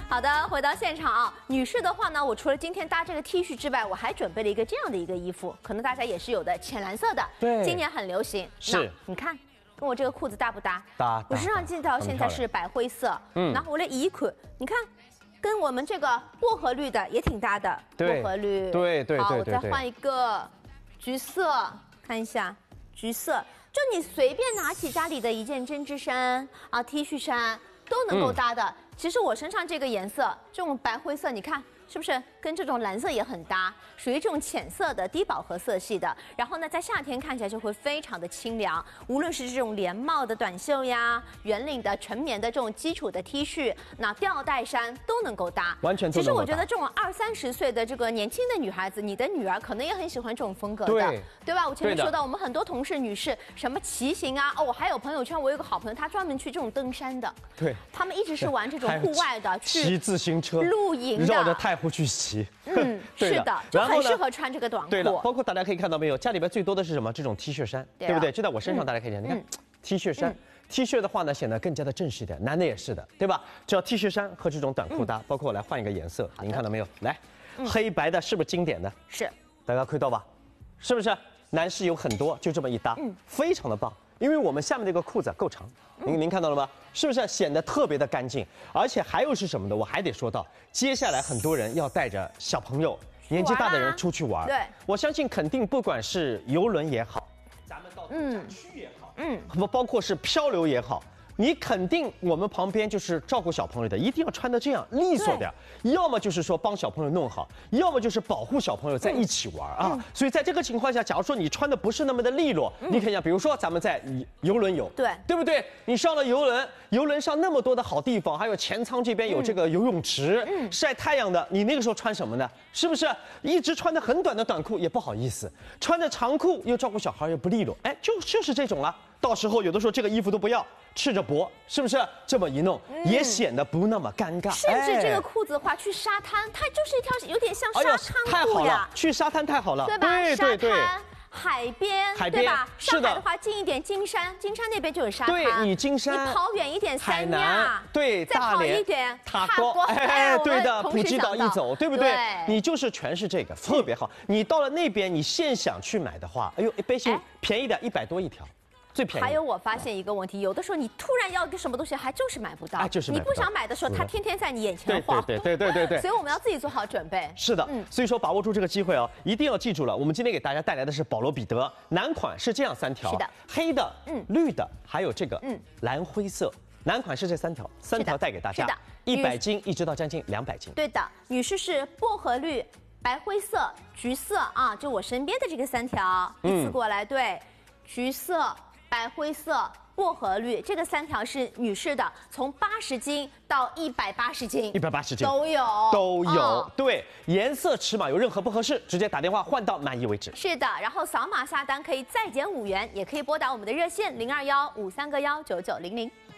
好的，回到现场啊，女士的话呢，我除了今天搭这个 T 恤之外，我还准备了一个这样的一个衣服，可能大家也是有的，浅蓝色的， 对， 今年很流行。 是， 你看，跟我这个裤子搭不搭？ 搭。 我身上这套现在是白灰色，然后我的衣裤，你看。跟我们这个薄荷绿的也挺搭的，薄荷绿。 对。 好，我再换一个橘色，看一下橘色，就你随便拿起家里的一件针织衫啊、T 恤衫都能够搭的。其实我身上这个颜色，这种白灰色，你看是不是跟这种蓝色也很搭？属于这种浅色的低饱和色系的。然后呢，在夏天看起来就会非常的清凉。无论是这种连帽的短袖呀、圆领的纯棉的这种基础的 T 恤，那吊带衫都能够搭， 完全都能够搭。 其实我觉得这种20-30岁的这个年轻的女孩子，你的女儿可能也很喜欢这种风格的，对吧？我前面说到，我们很多同事女士什么骑行啊，哦，我还有朋友圈，我有个好朋友，她专门去这种登山的， 对， 他们一直是玩这种户外的，去骑自行车、 露营的， 绕着太湖去骑。 是的，就很适合穿这个短裤。 对了，包括大家可以看到没有，家里边最多的是什么？这种 T 恤衫，对不对？就在我身上，大家可以看，你看 T 恤衫。T 恤的话呢，显得更加的正式一点，男的也是的，对吧？只要 T 恤衫和这种短裤搭，包括我来换一个颜色，您看到没有？来，黑白的，是不是经典的？ 是， 大家看到吧？是不是？男士有很多，就这么一搭，非常的棒。因为我们下面这个裤子够长，您看到了吗？是不是显得特别的干净？而且还有是什么呢？我还得说到，接下来很多人要带着小朋友、年纪大的人出去玩。 对， 我相信肯定不管是游轮也好，咱们到度假区也好，包括是漂流也好。你肯定我们旁边就是照顾小朋友的，一定要穿得这样利索点，要么就是说帮小朋友弄好，要么就是保护小朋友在一起玩啊。所以在这个情况下，假如说你穿的不是那么的利落，你看一下，比如说咱们在游轮游，对不对？你上了游轮，游轮上那么多的好地方，还有前舱这边有这个游泳池，晒太阳的，你那个时候穿什么呢？是不是一直穿的很短的短裤也不好意思，穿着长裤又照顾小孩又不利落，哎，就是这种了。到时候有的时候这个衣服都不要，赤着脖，是不是这么一弄，也显得不那么尴尬。 甚至这个裤子的话，去沙滩，它就是一条有点像沙滩裤呀。 去沙滩太好了， 对吧？沙滩、海边，对吧？上海的话近一点，金山那边就有沙滩。 对，你金山， 你跑远一点，三亚， 对， 再跑一点， 塔沟，哎，对的，普吉岛一走，对不对？你就是全是这个，特别好。你到了那边，你现想去买的话，哎呦，背心便宜点，100多一条。最便宜。 还有我发现一个问题，有的时候你突然要个什么东西，还就是买不到。你不想买的时候，它天天在你眼前晃。 对。 所以我们要自己做好准备。 是的，所以说把握住这个机会哦，一定要记住了。我们今天给大家带来的是保罗彼得，男款是这样3条， 是的， 黑的、绿的，还有这个蓝灰色。男款是这3条，3条带给大家。是的，100斤一直到将近200斤。 对的，女士是薄荷绿、白灰色、橘色啊，就我身边的这个3条，依次过来，对，橘色。白灰色、薄荷绿，这个3条是女士的，从80斤到180斤 ，180斤都有。 对，颜色尺码有任何不合适，直接打电话换到满意为止。 是的，然后扫码下单可以再减5元，也可以拨打我们的热线0215319900。